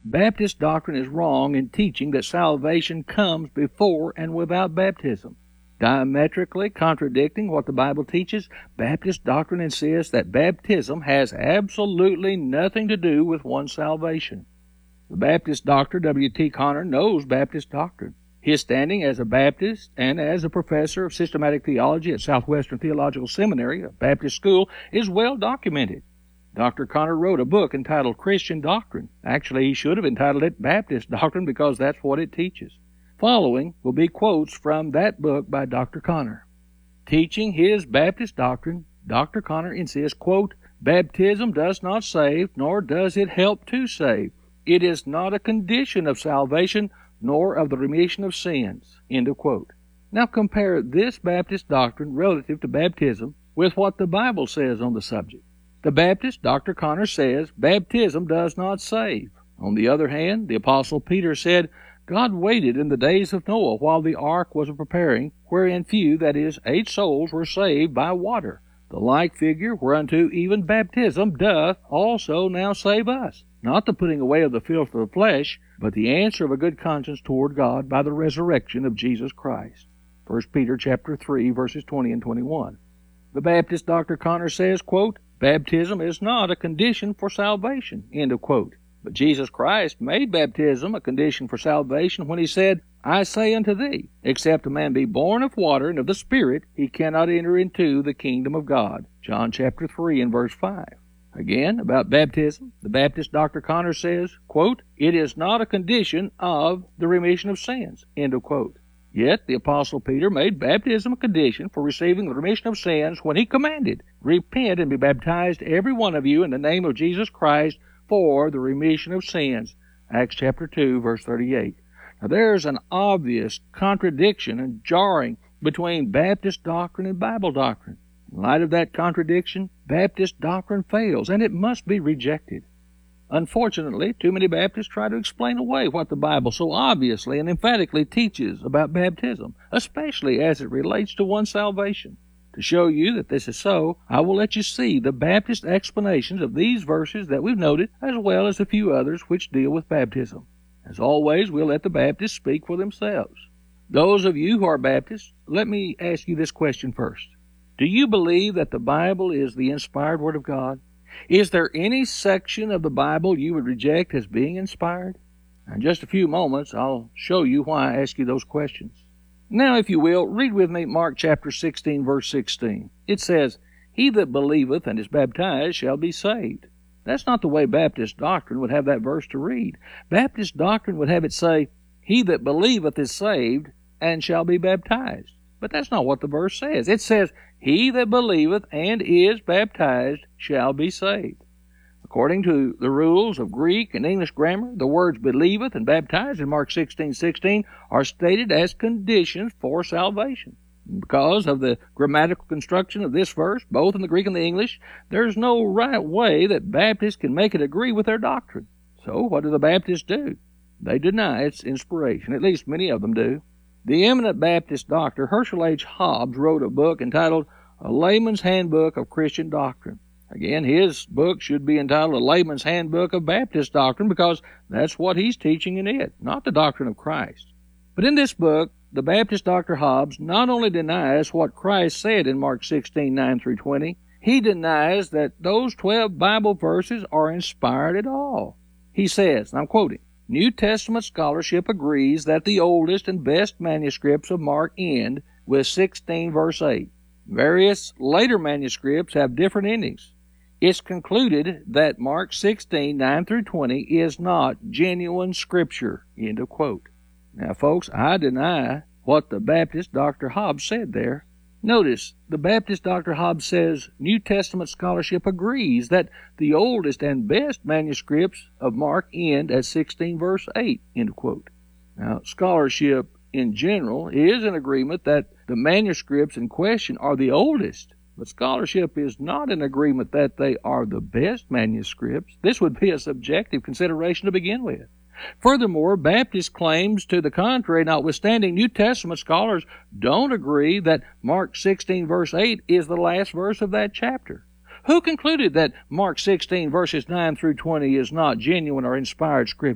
Baptist doctrine is wrong in teaching that salvation comes before and without baptism. Diametrically contradicting what the Bible teaches, Baptist doctrine insists that baptism has absolutely nothing to do with one's salvation. The Baptist doctor, W.T. Conner, knows Baptist doctrine. His standing as a Baptist and as a professor of systematic theology at Southwestern Theological Seminary, a Baptist school, is well documented. Dr. Conner wrote a book entitled Christian Doctrine. Actually, he should have entitled it Baptist Doctrine because that's what it teaches. Following will be quotes from that book by Dr. Conner. Teaching his Baptist doctrine, Dr. Conner insists, quote, "Baptism does not save, nor does it help to save. It is not a condition of salvation, nor of the remission of sins." End of quote. Now compare this Baptist doctrine relative to baptism with what the Bible says on the subject. The Baptist, Dr. Conner, says baptism does not save. On the other hand, the Apostle Peter said, God waited in the days of Noah while the ark was preparing, wherein few, that is, 8 souls, were saved by water. The like figure whereunto even baptism doth also now save us, not the putting away of the filth of the flesh, but the answer of a good conscience toward God by the resurrection of Jesus Christ. 1 Peter chapter 3, verses 20 and 21. The Baptist Dr. Conner says, quote, "Baptism is not a condition for salvation." End of quote. But Jesus Christ made baptism a condition for salvation when he said, "I say unto thee, except a man be born of water and of the Spirit, he cannot enter into the kingdom of God." John chapter 3 and verse 5. Again, about baptism, the Baptist Dr. Conner says, quote, "It is not a condition of the remission of sins." End of quote. Yet the Apostle Peter made baptism a condition for receiving the remission of sins when he commanded, "Repent and be baptized every one of you in the name of Jesus Christ for the remission of sins." Acts chapter 2, verse 38. Now there's an obvious contradiction and jarring between Baptist doctrine and Bible doctrine. In light of that contradiction, Baptist doctrine fails, and it must be rejected. Unfortunately, too many Baptists try to explain away what the Bible so obviously and emphatically teaches about baptism, especially as it relates to one's salvation. To show you that this is so, I will let you see the Baptist explanations of these verses that we've noted, as well as a few others which deal with baptism. As always, we'll let the Baptists speak for themselves. Those of you who are Baptists, let me ask you this question first. Do you believe that the Bible is the inspired Word of God? Is there any section of the Bible you would reject as being inspired? In just a few moments, I'll show you why I ask you those questions. Now, if you will, read with me Mark chapter 16, verse 16. It says, "He that believeth and is baptized shall be saved." That's not the way Baptist doctrine would have that verse to read. Baptist doctrine would have it say, "He that believeth is saved and shall be baptized." But that's not what the verse says. It says, "He that believeth and is baptized shall be saved." According to the rules of Greek and English grammar, the words believeth and baptized in Mark 16:16 are stated as conditions for salvation. Because of the grammatical construction of this verse, both in the Greek and the English, there's no right way that Baptists can make it agree with their doctrine. So what do the Baptists do? They deny its inspiration. At least many of them do. The eminent Baptist doctor Herschel H. Hobbs wrote a book entitled A Layman's Handbook of Christian Doctrine. Again, his book should be entitled A Layman's Handbook of Baptist Doctrine because that's what he's teaching in it, not the doctrine of Christ. But in this book, the Baptist Dr. Hobbs not only denies what Christ said in Mark 16:9 through 20, he denies that those 12 Bible verses are inspired at all. He says, and I'm quoting, "New Testament scholarship agrees that the oldest and best manuscripts of Mark end with 16 verse 8. Various later manuscripts have different endings. It's concluded that Mark 16:9 through 20 is not genuine Scripture." End of quote. Now, folks, I deny what the Baptist Dr. Hobbs said there. Notice, the Baptist Dr. Hobbs says New Testament scholarship agrees that the oldest and best manuscripts of Mark end at 16 verse 8. End of quote. Now, scholarship in general is in agreement that the manuscripts in question are the oldest, but scholarship is not in agreement that they are the best manuscripts. This would be a subjective consideration to begin with. Furthermore, Baptist claims to the contrary notwithstanding, New Testament scholars don't agree that Mark 16 verse 8 is the last verse of that chapter. Who concluded that Mark 16 verses 9 through 20 is not genuine or inspired Scripture?